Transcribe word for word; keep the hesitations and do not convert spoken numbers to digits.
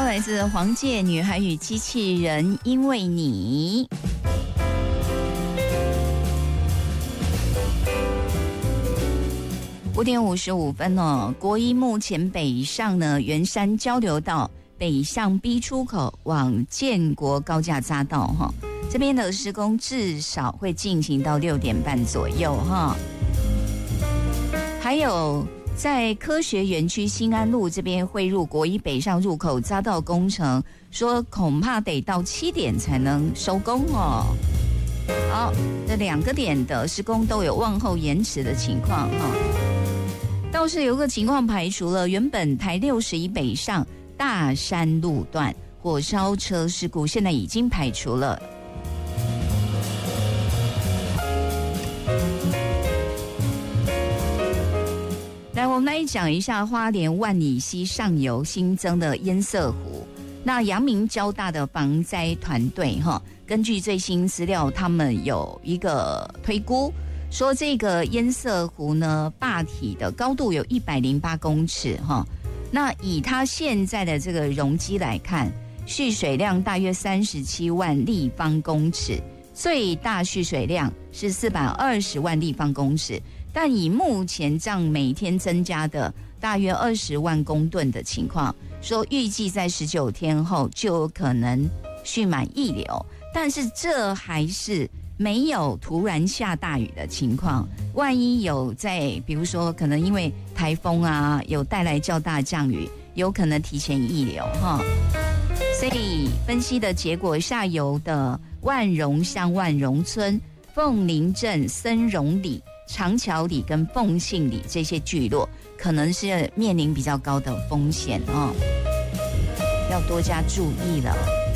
来自黄玠《女孩与机器人》，因为你。五点五十五分哦，国一目前北上呢，圆山交流道北向 B 出口往建国高架匝道哈，这边的施工至少会进行到六点半左右哈。还有在科学园区新安路这边汇入国一北上入口匝道工程，说恐怕得到七点才能收工哦。好，这两个点的施工都有往后延迟的情况哈。倒是有个情况排除了，原本台六十一北上大山路段火烧车事故，现在已经排除了。来，我们来讲一下花莲万里溪上游新增的堰塞湖。那阳明交大的防灾团队哈，根据最新资料，他们有一个推估。说这个堰塞湖呢，坝体的高度有一百零八公尺哈，那以它现在的这个容积来看，蓄水量大约三十七万立方公尺，最大蓄水量是四百二十万立方公尺，但以目前这样每天增加的大约二十万公吨的情况，说预计在十九天后就有可能蓄满溢流，但是这还是没有突然下大雨的情况，万一有在比如说可能因为台风啊有带来较大降雨，有可能提前溢流哈。所以分析的结果，下游的万荣乡万荣村、凤林镇森荣里、长桥里跟凤信里这些聚落，可能是面临比较高的风险哦，要多加注意了。